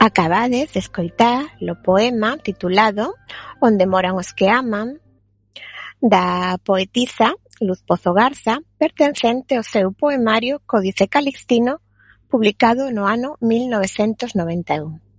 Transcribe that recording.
Acabades de escoitar o poema titulado Onde moran os que aman, da poetisa Luz Pozo Garza, pertencente ao seu poemario Códice Calixtino, publicado no ano 1991.